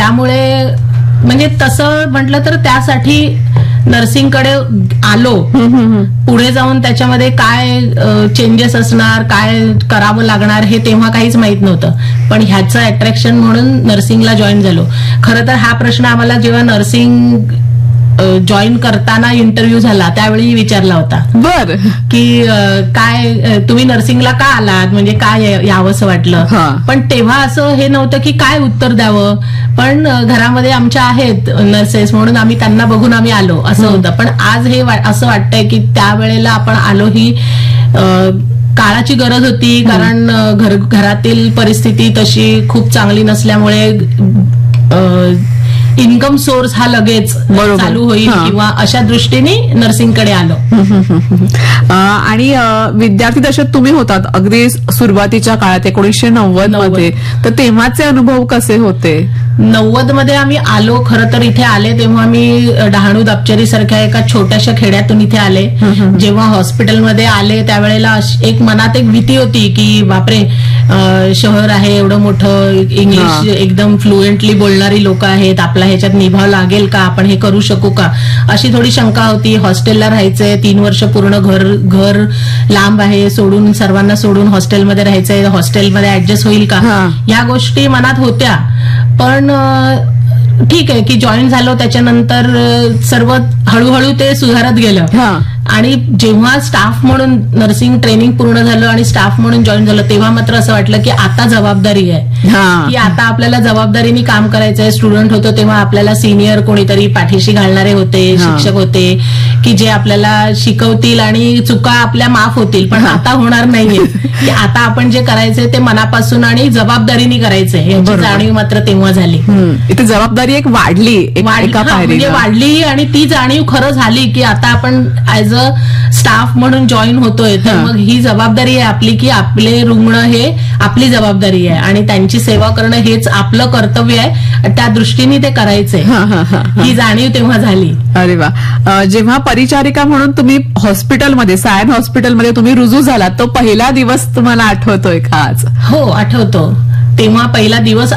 त्यामुळे म्हणजे तसं म्हटलं तर त्यासाठी नर्सिंगकडे आलो. पुढे जाऊन त्याच्यामध्ये काय चेंजेस असणार, काय करावं लागणार हे तेव्हा काहीच माहित नव्हतं. पण ह्याचं अट्रॅक्शन म्हणून नर्सिंगला जॉईन झालो. खरं तर हा प्रश्न आम्हाला जेव्हा नर्सिंग जॉईन करताना इंटरव्ह्यू झाला त्यावेळी विचारला होता. बर, की काय तुम्ही नर्सिंगला का आलात, म्हणजे काय यावंसं वाटलं. पण तेव्हा असं हे नव्हतं की काय उत्तर द्यावं. पण घरामध्ये आमच्या आहेत नर्सेस म्हणून आम्ही त्यांना बघून आम्ही आलो असं होतं. पण आज हे असं वाटतंय की त्यावेळेला आपण आलो ही काळाची गरज होती. कारण घरातील परिस्थिती तशी खूप चांगली नसल्यामुळे इन्कम सोर्स हा लगेच चालू होईल किंवा अशा दृष्टीने नर्सिंगकडे आलो. आणि विद्यार्थी दशेत तुम्ही होतात अगदी सुरुवातीच्या काळात 1990 मध्ये, तर तेव्हाचे अनुभव कसे होते? 90 मध्ये आम्ही आलो. खरं तर इथे आले तेव्हा मी डहाणू दापचेरी सारख्या एका छोट्याशा खेड्यातून इथे आले. जेव्हा हॉस्पिटलमध्ये आले त्यावेळेला एक मनात एक भीती होती की बापरे, शहर आहे एवढं मोठं, इंग्लिश एकदम फ्लुएंटली बोलणारी लोक आहेत, आपला ह्याच्यात निभाव लागेल का, आपण हे करू शकू का, अशी थोडी शंका होती. हॉस्टेलला राहायचंय, 3 वर्ष पूर्ण घर लांब आहे, सोडून सर्वांना सोडून हॉस्टेलमध्ये राहायचंय, हॉस्टेलमध्ये ऍडजस्ट होईल का, या गोष्टी मनात होत्या. पण ठीक आहे की जॉईन झालो. त्याच्यानंतर सर्व हळूहळू ते सुधारत गेलं. आणि जेव्हा स्टाफ म्हणून नर्सिंग ट्रेनिंग पूर्ण झालं आणि स्टाफ म्हणून जॉईन झालं तेव्हा मात्र असं वाटलं की आता जबाबदारी आहे, की आता आपल्याला जबाबदारीने काम करायचंय. स्टुडंट होतो तेव्हा आपल्याला सिनियर कोणीतरी पाठीशी घालणारे होते, शिक्षक होते की जे आपल्याला शिकवतील आणि चुका आपल्या माफ होतील. पण आता होणार नाहीये की आता आपण जे करायचंय ते मनापासून आणि जबाबदारीने करायचंय याची जाणीव मात्र तेव्हा झाली. इथे जबाबदारी एक वाढली, म्हणजे वाढली आणि ती जाणीव खरं झाली की आता आपण ऍज अ स्टाफ म्हणून जॉईन होतोय. तर मग ही जबाबदारी आहे आपली की आपले रुग्ण हे आपली जबाबदारी आहे आणि त्यांची सेवा करणं हेच आपलं कर्तव्य आहे. त्या दृष्टीने ते करायचंय, ही जाणीव तेव्हा झाली. अरे वा. जेव्हा परिचारिका म्हणून तुम्ही हॉस्पिटलमध्ये, सायन हॉस्पिटलमध्ये तुम्ही रुजू झालात, तो पहिला दिवस तुम्हाला आठवतोय का आज? हो, आठवतो. तेव्हा पहिला दिवस